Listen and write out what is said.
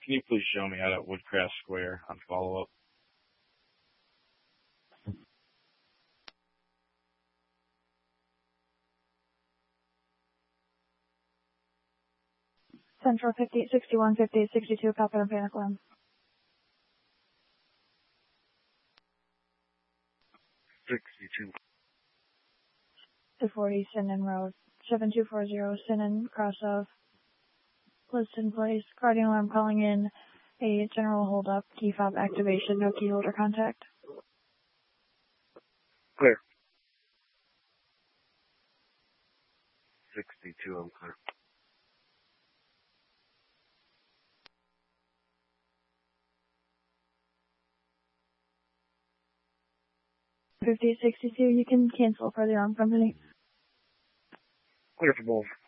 Can you please show me out at Woodcraft Square on follow-up? Central 5861, 5862, copy on Panic Alarm. 62. 240 Sinan Road, 7240 Sinan, cross of Liston Place. Guardian alarm calling in a general holdup, key fob activation, no key holder contact. Clear. 62, I'm clear. $50.62, you can cancel for the arm company. Clear for both.